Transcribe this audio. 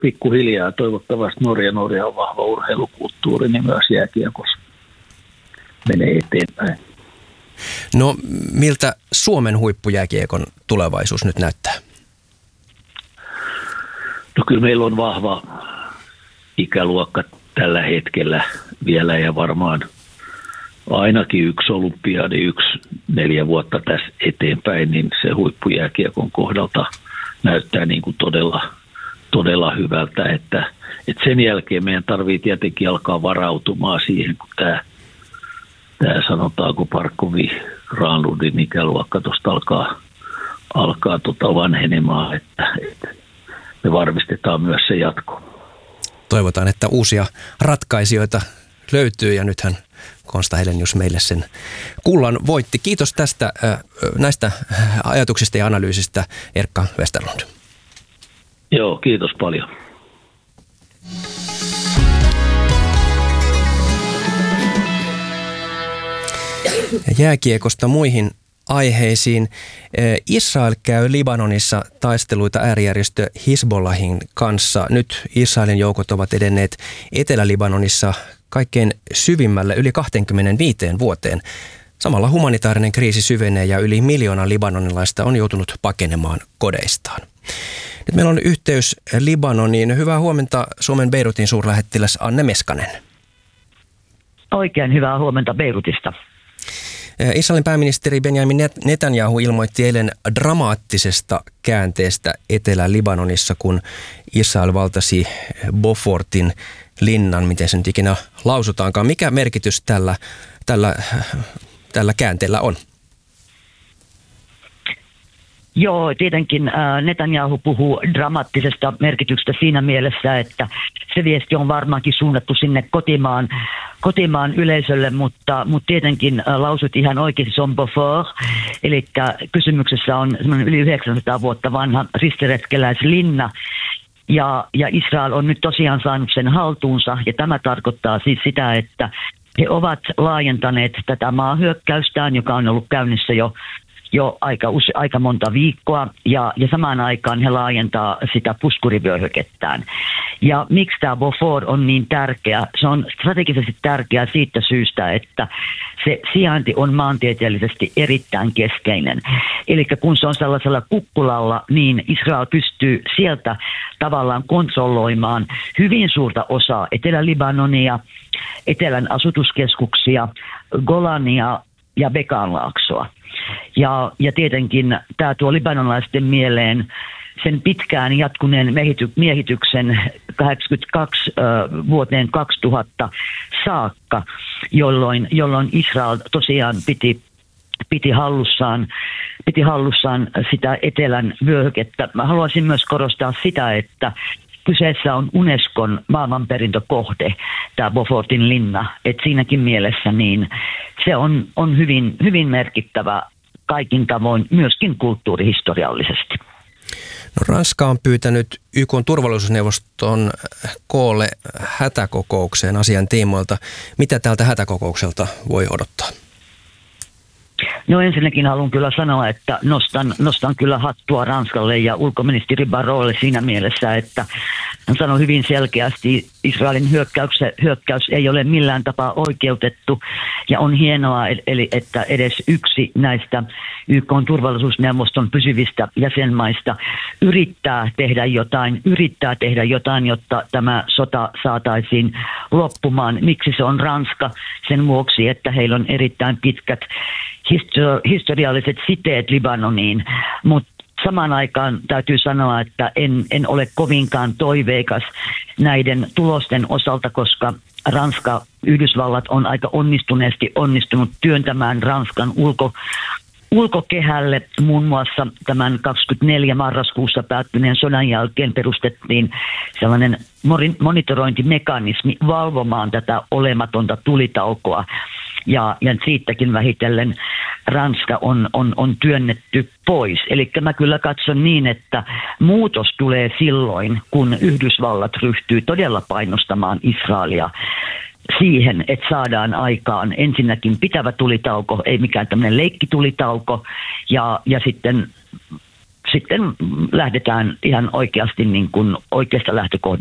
pikkuhiljaa toivottavasti Norja on vahva urheilukulttuuri, niin myös jääkiekossa menee eteenpäin. No miltä Suomen huippujääkiekon tulevaisuus nyt näyttää? No kyllä meillä on vahva ikäluokka tällä hetkellä vielä ja varmaan ainakin yksi olympiadi, 4 vuotta tässä eteenpäin, niin se huippujääkiekon kohdalta näyttää niin kuin todella hyvältä, että sen jälkeen meidän tarvitsee tietenkin alkaa varautumaan siihen, kun tämä sanotaanko Parkkovi Granlundin ikäluokka tuosta alkaa vanhenemaan, että me varmistetaan myös se jatko. Toivotaan, että uusia ratkaisijoita löytyy ja nythän Konsta Helenius meille sen kullan voitti. Kiitos näistä ajatuksista ja analyysistä, Erkka Westerlund. Joo, kiitos paljon. Jääkiekosta muihin aiheisiin. Israel käy Libanonissa taisteluita äärijärjestö Hizbollahin kanssa. Nyt Israelin joukot ovat edenneet Etelä-Libanonissa kaikkein syvimmälle yli 25 vuoteen. Samalla humanitaarinen kriisi syvenee ja yli 1 miljoona libanonilaista on joutunut pakenemaan kodeistaan. Nyt meillä on yhteys Libanoniin. Hyvää huomenta Suomen Beirutin suurlähettiläs Anne Meskanen. Oikein hyvää huomenta Beirutista. Israelin pääministeri Benjamin Netanyahu ilmoitti eilen dramaattisesta käänteestä Etelä-Libanonissa, kun Israel valtasi Beaufortin linnan, miten se nyt ikinä lausutaankaan. Mikä merkitys tällä käänteellä on? Joo, tietenkin Netanyahu puhuu dramaattisesta merkityksestä siinä mielessä, että se viesti on varmaankin suunnattu sinne kotimaan yleisölle, mutta tietenkin lausut ihan oikein, se on Beaufort, eli kysymyksessä on yli 900 vuotta vanha ristiretkeläislinna, ja Israel on nyt tosiaan saanut sen haltuunsa, ja tämä tarkoittaa siis sitä, että he ovat laajentaneet tätä maahyökkäystään, joka on ollut käynnissä jo aika monta viikkoa, ja samaan aikaan he laajentaa sitä puskurivyöhykettään. Ja miksi tämä Beaufort on niin tärkeä? Se on strategisesti tärkeä siitä syystä, että se sijainti on maantieteellisesti erittäin keskeinen. Eli kun se on sellaisella kukkulalla, niin Israel pystyy sieltä tavallaan kontrolloimaan hyvin suurta osaa Etelä-Libanonia, etelän asutuskeskuksia, Golania ja Bekanlaaksoa. Ja tietenkin tämä tuo libanonlaisten mieleen sen pitkään jatkuneen miehityksen 82 vuoteen 2000 saakka, jolloin Israel tosiaan piti hallussaan sitä etelän vyöhykettä. Mä haluaisin myös korostaa sitä, että kyseessä on Unescon maailmanperintökohde, tämä Beaufortin linna. Et siinäkin mielessä niin se on hyvin, hyvin merkittävä kaikin tavoin, myöskin kulttuurihistoriallisesti. No, Ranska on pyytänyt YK:n turvallisuusneuvoston koolle hätäkokoukseen asian tiimoilta. Mitä tältä hätäkokoukselta voi odottaa? No ensinnäkin haluan kyllä sanoa, että nostan kyllä hattua Ranskalle ja ulkoministeri Barrolle siinä mielessä, että hän sanoi hyvin selkeästi, Israelin hyökkäys ei ole millään tapaa oikeutettu, ja on hienoa, että edes yksi näistä YK:n turvallisuusneuvoston pysyvistä jäsenmaista yrittää tehdä jotain, jotta tämä sota saataisiin loppumaan. Miksi se on Ranska? Sen vuoksi, että heillä on erittäin pitkät historialliset siteet Libanoniin, mutta samaan aikaan täytyy sanoa, että en ole kovinkaan toiveikas näiden tulosten osalta, koska Yhdysvallat on aika onnistuneesti onnistunut työntämään Ranskan ulkokehälle. Muun muassa tämän 24 marraskuussa päättyneen sodan jälkeen perustettiin sellainen monitorointimekanismi valvomaan tätä olematonta tulitaukoa. Ja siitäkin vähitellen Ranska on työnnetty pois. Eli mä kyllä katson niin, että muutos tulee silloin, kun Yhdysvallat ryhtyy todella painostamaan Israelia siihen, että saadaan aikaan ensinnäkin pitävä tulitauko, ei mikään tämmöinen leikkitulitauko, ja sitten sitten lähdetään ihan oikeasti niin kuin oikeasta lähtökohdasta